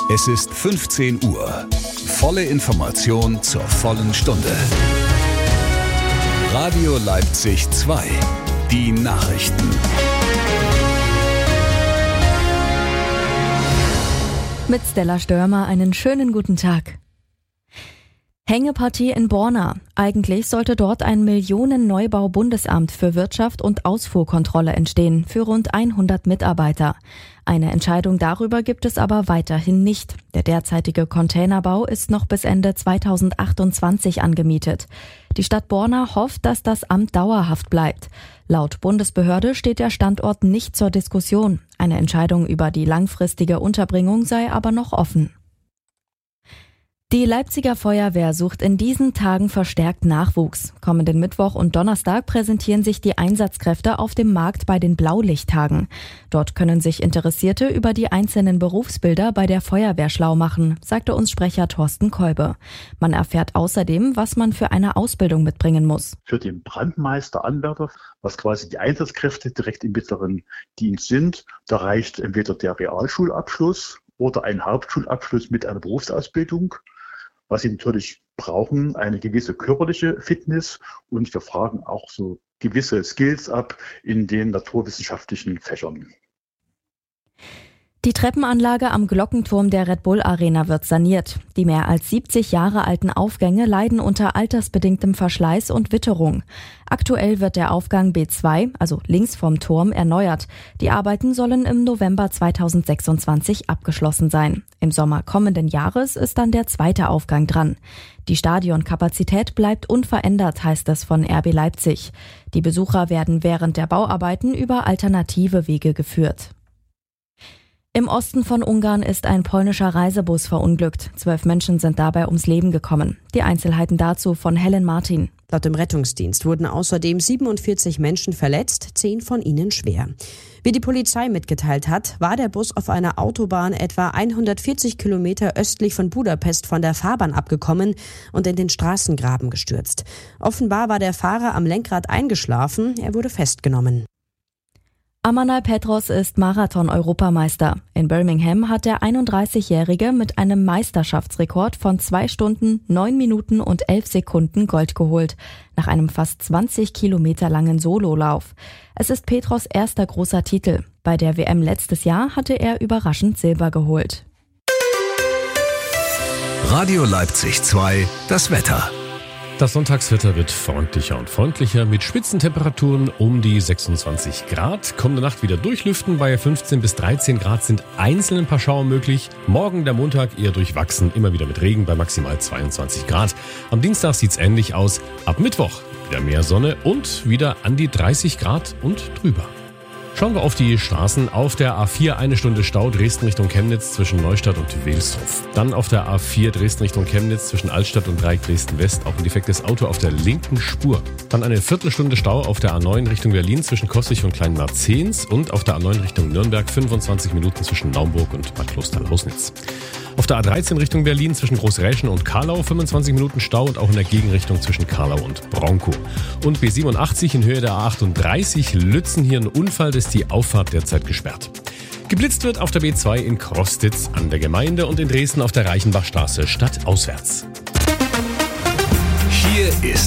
Es ist 15 Uhr. Volle Information zur vollen Stunde. Radio Leipzig 2. Die Nachrichten. Mit Stella Störmer einen schönen guten Tag. Hängepartie in Borna. Eigentlich sollte dort ein Millionen-Neubau-Bundesamt für Wirtschaft und Ausfuhrkontrolle entstehen, für rund 100 Mitarbeiter. Eine Entscheidung darüber gibt es aber weiterhin nicht. Der derzeitige Containerbau ist noch bis Ende 2028 angemietet. Die Stadt Borna hofft, dass das Amt dauerhaft bleibt. Laut Bundesbehörde steht der Standort nicht zur Diskussion. Eine Entscheidung über die langfristige Unterbringung sei aber noch offen. Die Leipziger Feuerwehr sucht in diesen Tagen verstärkt Nachwuchs. Kommenden Mittwoch und Donnerstag präsentieren sich die Einsatzkräfte auf dem Markt bei den Blaulichttagen. Dort können sich Interessierte über die einzelnen Berufsbilder bei der Feuerwehr schlau machen, sagte uns Sprecher Thorsten Kolbe. Man erfährt außerdem, was man für eine Ausbildung mitbringen muss. Für den Brandmeister-Anwärter, was quasi die Einsatzkräfte direkt im mittleren Dienst sind, da reicht entweder der Realschulabschluss oder ein Hauptschulabschluss mit einer Berufsausbildung. Was sie natürlich brauchen, eine gewisse körperliche Fitness, und wir fragen auch so gewisse Skills ab in den naturwissenschaftlichen Fächern. Die Treppenanlage am Glockenturm der Red Bull Arena wird saniert. Die mehr als 70 Jahre alten Aufgänge leiden unter altersbedingtem Verschleiß und Witterung. Aktuell wird der Aufgang B2, also links vom Turm, erneuert. Die Arbeiten sollen im November 2026 abgeschlossen sein. Im Sommer kommenden Jahres ist dann der zweite Aufgang dran. Die Stadionkapazität bleibt unverändert, heißt es von RB Leipzig. Die Besucher werden während der Bauarbeiten über alternative Wege geführt. Im Osten von Ungarn ist ein polnischer Reisebus verunglückt. 12 Menschen sind dabei ums Leben gekommen. Die Einzelheiten dazu von Helen Martin. Laut dem Rettungsdienst wurden außerdem 47 Menschen verletzt, 10 von ihnen schwer. Wie die Polizei mitgeteilt hat, war der Bus auf einer Autobahn etwa 140 Kilometer östlich von Budapest von der Fahrbahn abgekommen und in den Straßengraben gestürzt. Offenbar war der Fahrer am Lenkrad eingeschlafen, er wurde festgenommen. Amanal Petros ist Marathon-Europameister. In Birmingham hat der 31-Jährige mit einem Meisterschaftsrekord von 2 Stunden, 9 Minuten und 11 Sekunden Gold geholt, nach einem fast 20 Kilometer langen Sololauf. Es ist Petros erster großer Titel. Bei der WM letztes Jahr hatte er überraschend Silber geholt. Radio Leipzig 2, das Wetter. Das Sonntagswetter wird freundlicher und freundlicher mit Spitzentemperaturen um die 26 Grad. Kommende Nacht wieder durchlüften. Bei 15 bis 13 Grad sind einzeln ein paar Schauer möglich. Morgen der Montag eher durchwachsen, immer wieder mit Regen bei maximal 22 Grad. Am Dienstag sieht's ähnlich aus. Ab Mittwoch wieder mehr Sonne und wieder an die 30 Grad und drüber. Schauen wir auf die Straßen. Auf der A4 eine Stunde Stau Dresden Richtung Chemnitz zwischen Neustadt und Wilshof. Dann auf der A4 Dresden Richtung Chemnitz zwischen Altstadt und Dreieck Dresden West auch ein defektes Auto auf der linken Spur. Dann eine Viertelstunde Stau auf der A9 Richtung Berlin zwischen Kossich und Kleinmarzens und auf der A9 Richtung Nürnberg 25 Minuten zwischen Naumburg und Bad Klostal-Hausnitz. Auf der A13 Richtung Berlin zwischen Großräschen und Karlau 25 Minuten Stau und auch in der Gegenrichtung zwischen Karlau und Bronkow. Und B87 in Höhe der A38 Lützen hier ein Unfall, ist die Auffahrt derzeit gesperrt. Geblitzt wird auf der B2 in Krostitz an der Gemeinde und in Dresden auf der Reichenbachstraße stadtauswärts. Hier ist